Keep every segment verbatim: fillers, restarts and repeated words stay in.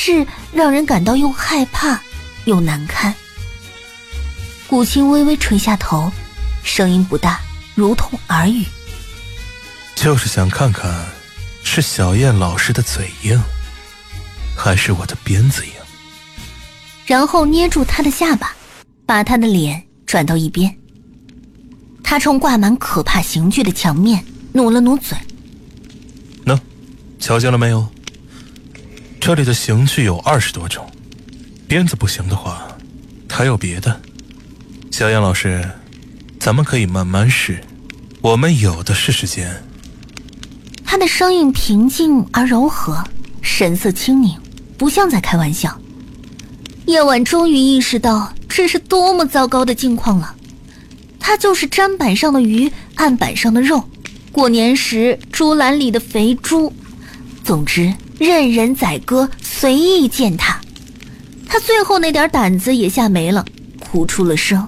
是让人感到又害怕又难堪。古琴微微垂下头，声音不大，如同耳语。 就是想看看是小燕老师的嘴硬，还是我的鞭子硬。 然后捏住他的下巴，把他的脸转到一边。他冲挂满可怕刑具的墙面努了努嘴。 喏，瞧见了没有？这里的刑具有二十多种，鞭子不行的话，还有别的。小燕老师，咱们可以慢慢试，我们有的是时间。 他的声音平静而柔和，神色清宁，不像在开玩笑。叶婉终于意识到这是多么糟糕的境况了。他就是砧板上的鱼，案板上的肉，过年时猪栏里的肥猪，总之任人宰割，随意践踏。他最后那点胆子也吓没了，哭出了声。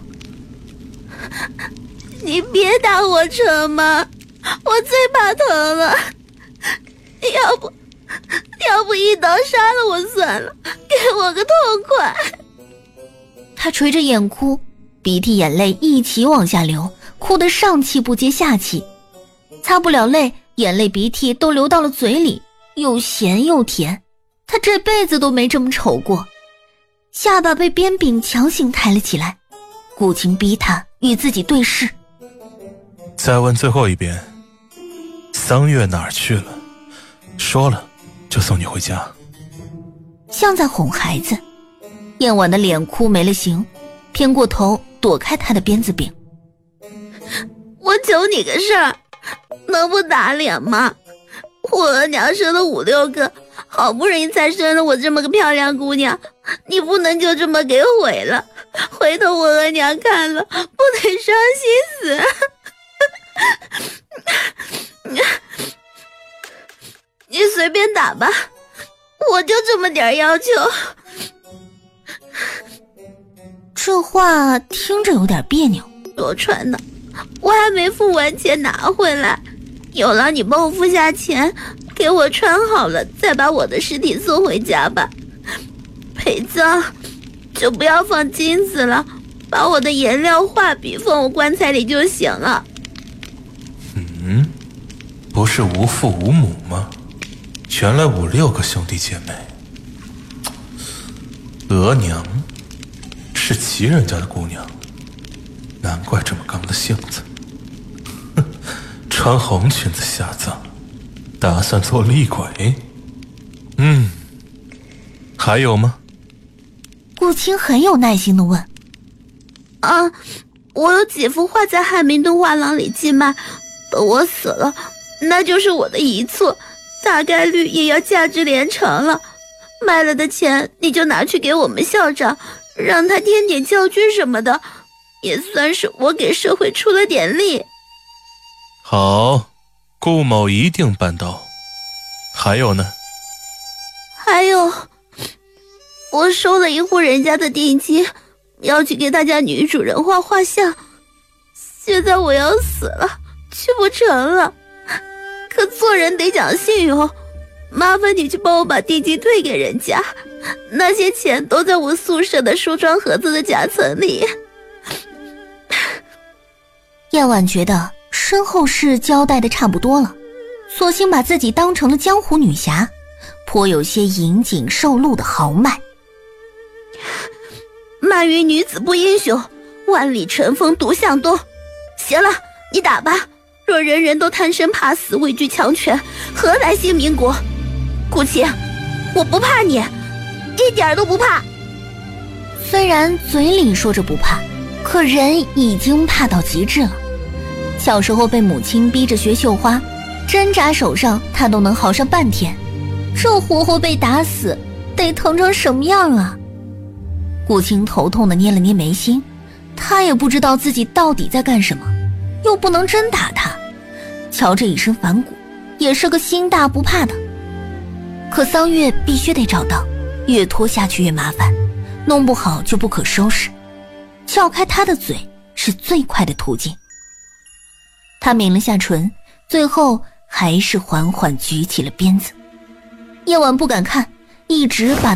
你别打我成吗？我最怕疼了，要不要不一刀杀了我算了，给我个痛快。 他垂着眼哭，鼻涕眼泪一起往下流，哭得上气不接下气，擦不了泪，眼泪鼻涕都流到了嘴里，又咸又甜，他这辈子都没这么丑过。下巴被鞭柄强行抬了起来，古琴逼他与自己对视。 再问最后一遍，桑月哪儿去了？说了就送你回家。 像在哄孩子。燕婉的脸哭没了形，偏过头躲开他的鞭子柄。 我求你个事儿，能不打脸吗？我额娘生了五六个，好不容易才生了我这么个漂亮姑娘，你不能就这么给毁了，回头我额娘看了不得伤心死。你随便打吧，我就这么点要求。 这话听着有点别扭。 多穿呢，我还没付完钱拿回来，有劳你帮我付下钱，给我穿好了，再把我的尸体送回家吧。陪葬就不要放金子了，把我的颜料画笔放我棺材里就行了。 嗯，不是无父无母吗？原来五六个兄弟姐妹。额娘是齐人家的姑娘，难怪这么刚的性子。哼，穿红裙子下葬，打算做厉鬼？嗯，还有吗？ 顾青很有耐心地问。 啊，我有几幅画在汉明顿画廊里寄卖，等我死了，那就是我的遗作，大概率也要价值连城了。卖了的钱你就拿去给我们校长，让他添点教具什么的，也算是我给社会出了点力。 好，顾某一定办到。还有呢？ 还有，我收了一户人家的定金，要去给他家女主人画画像，现在我要死了，去不成了。可做人得讲信用，麻烦你去帮我把定金退给人家，那些钱都在我宿舍的梳妆盒子的夹层里。 燕婉觉得身后事交代的差不多了，索性把自己当成了江湖女侠，颇有些引颈受禄的豪迈。 漫云女子不英雄，万里乘风独向东。行了，你打吧，若人人都贪生怕死，畏惧强权，何来新民国？顾青，我不怕你，一点都不怕。 虽然嘴里说着不怕，可人已经怕到极致了。小时候被母亲逼着学绣花，针扎手上他都能好上半天，这活活被打死得疼成什么样啊？顾青头痛地捏了捏眉心，他也不知道自己到底在干什么，又不能真打他，瞧这一身反骨，也是个心大不怕的。可桑月必须得找到，越拖下去越麻烦，弄不好就不可收拾。撬开他的嘴是最快的途径。他抿了下唇，最后还是缓缓举起了鞭子。夜晚不敢看，一直把